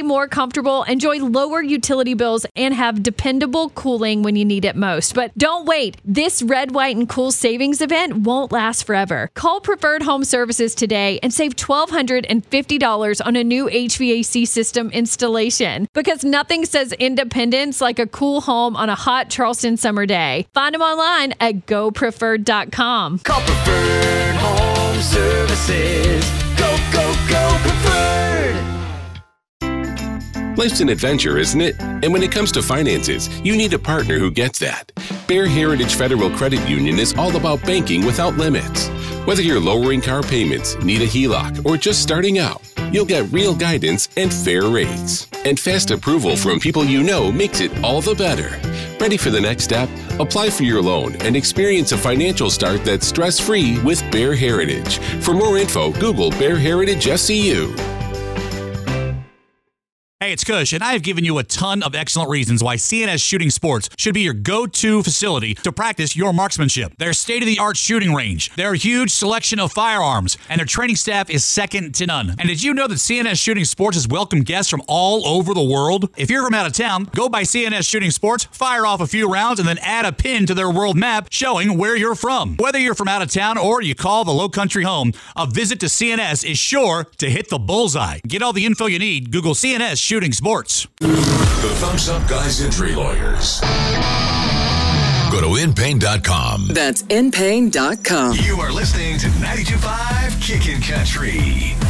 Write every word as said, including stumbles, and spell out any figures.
way more comfortable, enjoy lower utility bills, and have dependable cooling when you need it most. But don't wait. This Red, White, and Cool savings event won't last forever. Call Preferred Home Services today and save one thousand two hundred fifty dollars on a new H V A C system installation. Because nothing says independence like a cool home on a hot Charleston summer day. Find them online at go preferred dot com. Call Preferred Home Services. Go, go, go, Preferred. Life's an adventure, isn't it? And when it comes to finances, you need a partner who gets that. Bear Heritage Federal Credit Union is all about banking without limits. Whether you're lowering car payments, need a H E L O C, or just starting out, you'll get real guidance and fair rates. And fast approval from people you know makes it all the better. Ready for the next step? Apply for your loan and experience a financial start that's stress-free with Bear Heritage. For more info, Google Bear Heritage S C U. Hey, it's Kush, and I have given you a ton of excellent reasons why C N S Shooting Sports should be your go-to facility to practice your marksmanship. Their state-of-the-art shooting range, their huge selection of firearms, and their training staff is second to none. And did you know that C N S Shooting Sports has welcomed guests from all over the world? If you're from out of town, go by C N S Shooting Sports, fire off a few rounds, and then add a pin to their world map showing where you're from. Whether you're from out of town or you call the low country home, a visit to C N S is sure to hit the bullseye. Get all the info you need. Google C N S Shooting Sports. The Thumbs Up Guys Injury Lawyers. Go to in pain dot com. That's in pain dot com. You are listening to ninety-two point five Kickin' Country.